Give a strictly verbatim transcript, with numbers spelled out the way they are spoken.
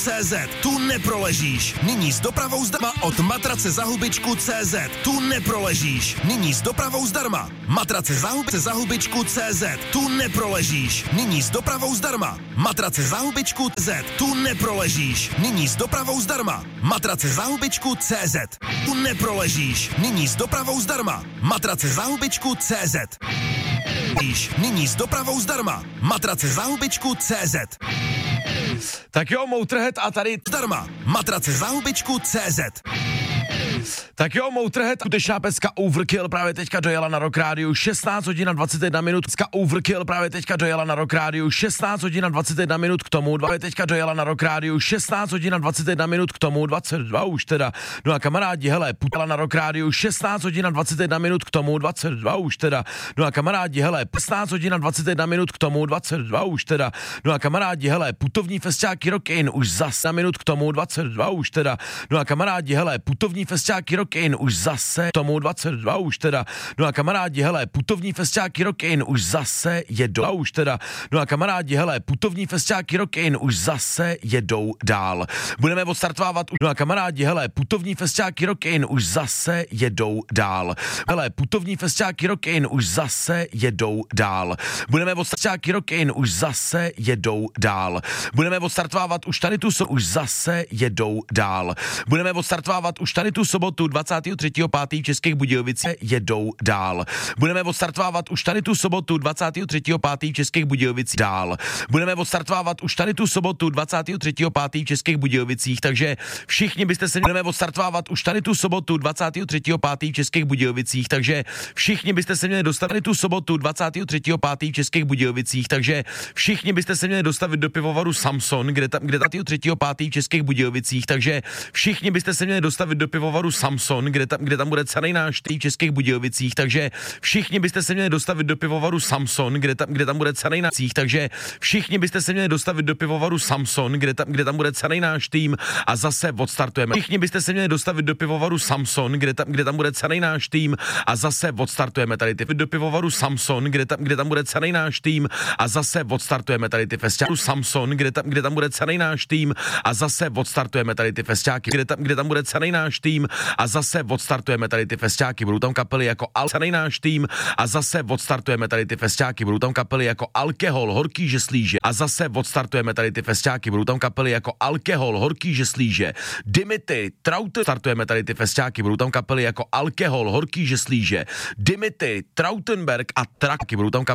cé zet. Tu neproležíš. Nyní s dopravou zdarma od matrace za hubičku cé zet. Tu neproležíš. Nyní s dopravou zdarma. Matrace za hubičku za hubičku cé zet. Tu neproležíš. Nyní s dopravou zdarma. Matrace za hubičku cé zet. Tu neproležíš. Nyní s dopravou zdarma. Matrace za hubičku cé zet. Tu neproležíš. Nyní s dopravou zdarma. Matrace za hubičku cé zet. Nyní s dopravou zdarma. Matrace za hubičku cé zet. Tak jo, Motorhead a tady zdarma. Matrace za hubičku cé zet. Tak jo, Motorhead, skutečná pecka Overkill právě teďka dojela na Rock Rádiu šestnáct hodin a dvacet jedna minut. Pecka Overkill právě teďka dojela na Rock Rádiu šestnáct hodin a dvacet jedna minut k tomu. Právě teďka dojela na Rock Rádiu šestnáct hodin a dvacet jedna minut k tomu. dvacet dva už teda. No a kamarádi, hele, putala na Rock Rádiu šestnáct hodin a dvacet jedna minut k tomu. dvacet dva už teda. No a kamarádi, hele, šestnáct hodin a dvacet jedna minut k tomu. dvacet dva už teda. No a kamarádi, hele, putovní festiáky Rockin už zase na minut k tomu. dvacet dva už teda. No a kamarádi, hele, putovní festiáky Rockin už zase tomu. dvacet dva už teda. No a kamarádi, hele, putovní festiáky Rockin už zase jedou. A už teda. No a kamarádi, hele, putovní festiáky Rockin už zase jedou dál. Budeme odstartovávat. No a kamarádi, hele, putovní festiáky Rockin už zase jedou dál. Hele, putovní festiáky Rockin už zase jedou dál. Budeme odstartovávat. Rockin už zase jedou dál. Budeme odstartovávat už tady tu sobotu. Už zase jedou dál. Budeme odstartovávat už tady tu sobotu dvacátého třetího pátého v Českých Budějovicích jedou dál. Budeme odstartovávat už tady tu sobotu dvacátého třetího pátého v Českých Budějovicích dál. Budeme odstartovávat už tady tu sobotu dvacátého třetího pátého v Českých Budějovicích, takže všichni byste se měli odstartovávat už tady tu sobotu dvacátého třetího pátého v Českých Budějovicích, takže všichni byste se měli dostavit tu sobotu dvacátého třetího pátého v Českých Budějovicích, takže všichni byste se měli dostavit do pivovaru Samson, kde tam kde dvacátého třetího pátého v Českých Budějovicích, takže všichni byste se měli dostavit do pivovaru Samson, kde tam kde tam bude celý náš tým v Českých Budějovicích, takže všichni byste se měli dostavit do pivovaru Samson, kde tam kde tam bude celý náš, takže všichni byste se měli dostavit do pivovaru Samson, kde tam kde tam bude celý náš tým a zase odstartujeme. Všichni byste se měli dostavit do pivovaru Samson, kde tam kde tam bude celý náš tým a zase odstartujeme tady ty do pivovaru Samson, kde tam kde tam bude celý náš tým a zase odstartujeme tady ty festiáky Samson, kde tam kde tam bude celý náš tým a zase odstartujeme tady ty festiáky, kde tam kde tam bude celý náš tým a zase odstartujeme tady ty festiáky. Budou tam kapely jako Al, celý náš tým a zase odstartujeme tady ty festiáky. Budou tam kapely jako Alkohol, Horký žeslíže a zase odstartujeme tady ty festiáky. Budou tam kapely jako Alkohol, Horký žeslíže, Dimity, Trauter, startujeme tady ty festiáky. Budou tam kapely jako Alkohol, Horký žeslíže, Dimity, Trautenberg a Traky. Budou tam kapely